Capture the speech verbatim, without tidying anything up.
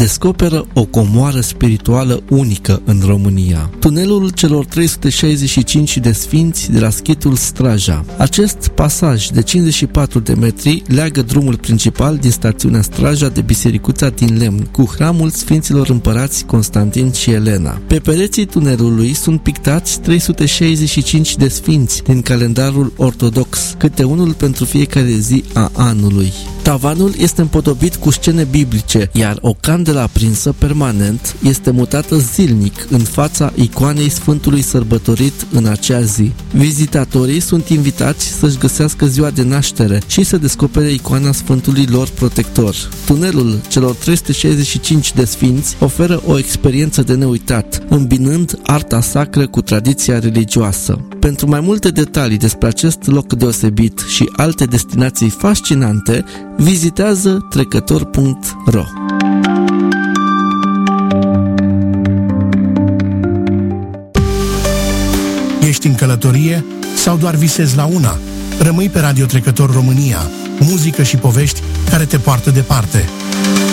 descoperă o comoară spirituală unică în România. Tunelul celor trei sute șaizeci și cinci de sfinți de la schitul Straja. Acest pasaj de cincizeci și patru de metri leagă drumul principal din stațiunea Straja de bisericuța din lemn cu hramul Sfinților Împărați Constantin și Elena. Pe pereții tunelului sunt pictați trei sute șaizeci și cinci de sfinți din calendarul ortodox, câte unul pentru fiecare zi a anului. Tavanul este împodobit cu scene biblice, iar o candelă aprinsă permanent este mutată zilnic în fața icoanei Sfântului sărbătorit în acea zi. Vizitatorii sunt invitați să-și găsească ziua de naștere și să descopere icoana Sfântului lor protector. Tunelul celor trei sute șaizeci și cinci de sfinți oferă o experiență de neuitat, îmbinând arta sacră cu tradiția religioasă. Pentru mai multe detalii despre acest loc deosebit și alte destinații fascinante, vizitează trecător punct ro. Ești în călătorie sau doar visezi la una? Rămâi pe Radio Trecător România, muzică și povești care te poartă departe.